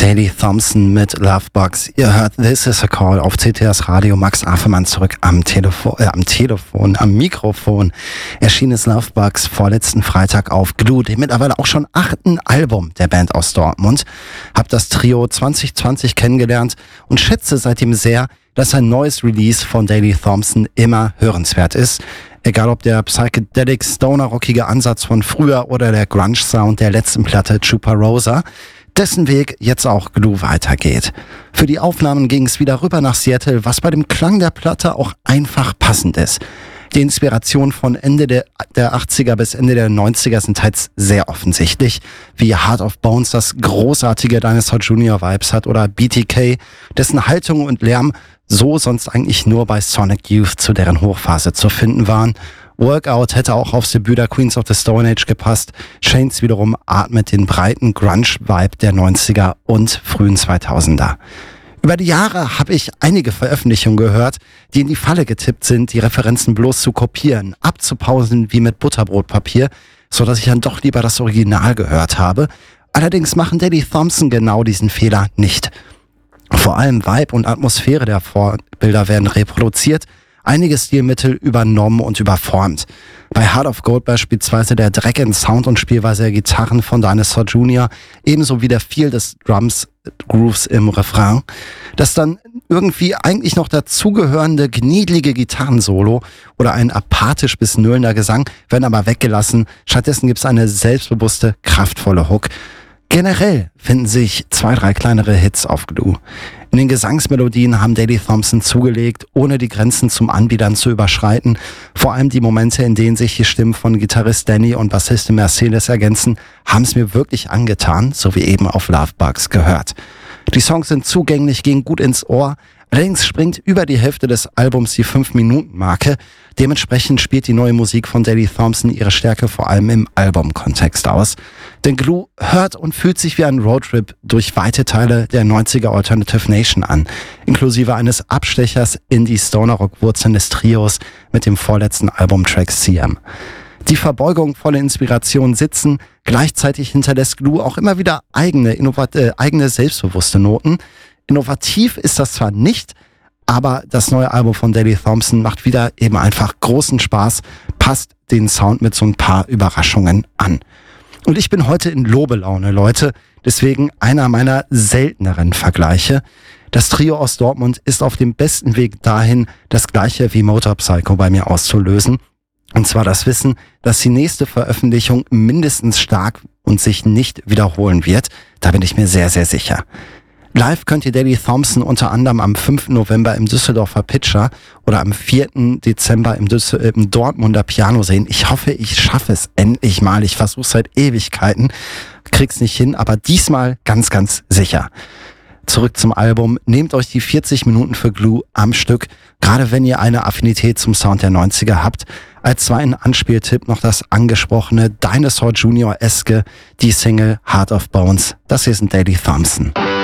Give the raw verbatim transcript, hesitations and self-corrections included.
Daley Thompson mit Lovebugs. Ihr hört This is a Call auf C T S Radio. Max Afermann zurück am Telefon, äh, am Telefon, am Mikrofon. Erschien es Lovebugs vorletzten Freitag auf Glue, dem mittlerweile auch schon achten Album der Band aus Dortmund. Hab das Trio zwanzig zwanzig kennengelernt und schätze seitdem sehr, dass ein neues Release von Daley Thompson immer hörenswert ist. Egal ob der psychedelic stoner-rockige Ansatz von früher oder der Grunge-Sound der letzten Platte Chuparosa, dessen Weg jetzt auch Glue weitergeht. Für die Aufnahmen ging es wieder rüber nach Seattle, was bei dem Klang der Platte auch einfach passend ist. Die Inspiration von Ende der, der achtziger bis Ende der neunziger sind teils sehr offensichtlich, wie Heart of Bones das großartige Dinosaur Junior Vibes hat oder B T K, dessen Haltung und Lärm so sonst eigentlich nur bei Sonic Youth zu deren Hochphase zu finden waren. Workout hätte auch aufs Debüt der Queens of the Stone Age gepasst. Chains wiederum atmet den breiten Grunge-Vibe der neunziger und frühen zweitausender. Über die Jahre habe ich einige Veröffentlichungen gehört, die in die Falle getippt sind, die Referenzen bloß zu kopieren, abzupausen wie mit Butterbrotpapier, so dass ich dann doch lieber das Original gehört habe. Allerdings machen Daley Thompson genau diesen Fehler nicht. Vor allem Vibe und Atmosphäre der Vorbilder werden reproduziert, einige Stilmittel übernommen und überformt. Bei Heart of Gold beispielsweise der Dreck in Sound und Spielweise der Gitarren von Dinosaur Junior, ebenso wie der Feel des Drums Grooves im Refrain. Das dann irgendwie eigentlich noch dazugehörende gniedelige Gitarrensolo oder ein apathisch bis nöhlender Gesang werden aber weggelassen. Stattdessen gibt es eine selbstbewusste, kraftvolle Hook. Generell finden sich zwei, drei kleinere Hits auf Glue. In den Gesangsmelodien haben Daley Thompson zugelegt, ohne die Grenzen zum Anbiedern zu überschreiten. Vor allem die Momente, in denen sich die Stimmen von Gitarrist Danny und Bassistin Mercedes ergänzen, haben es mir wirklich angetan, so wie eben auf Lovebugs gehört. Die Songs sind zugänglich, gehen gut ins Ohr. Allerdings springt über die Hälfte des Albums die fünf Minuten Marke. Dementsprechend spielt die neue Musik von Daley Thompson ihre Stärke vor allem im Albumkontext aus. Denn Glue hört und fühlt sich wie ein Roadtrip durch weite Teile der neunziger Alternative Nation an, inklusive eines Abstechers in die Stoner-Rock-Wurzeln des Trios mit dem vorletzten Albumtrack C M. Die Verbeugung volle Inspiration sitzen, gleichzeitig hinterlässt Glue auch immer wieder eigene, innovat- äh, eigene selbstbewusste Noten. Innovativ ist das zwar nicht, aber das neue Album von Daley Thompson macht wieder eben einfach großen Spaß, passt den Sound mit so ein paar Überraschungen an. Und ich bin heute in Lobelaune, Leute, deswegen einer meiner selteneren Vergleiche. Das Trio aus Dortmund ist auf dem besten Weg dahin, das gleiche wie Motor Psycho bei mir auszulösen. Und zwar das Wissen, dass die nächste Veröffentlichung mindestens stark und sich nicht wiederholen wird. Da bin ich mir sehr, sehr sicher. Live könnt ihr Daley Thompson unter anderem am fünften November im Düsseldorfer Pitcher oder am vierten Dezember im, Düssel- im Dortmunder Piano sehen. Ich hoffe, ich schaffe es endlich mal. Ich versuche seit Ewigkeiten, krieg's nicht hin, aber diesmal ganz, ganz sicher. Zurück zum Album. Nehmt euch die vierzig Minuten für Glue am Stück, gerade wenn ihr eine Affinität zum Sound der neunziger habt. Als zweiten Anspieltipp noch das angesprochene Dinosaur Junior-eske, die Single Heart of Bones. Das hier ist ein Daley Thompson.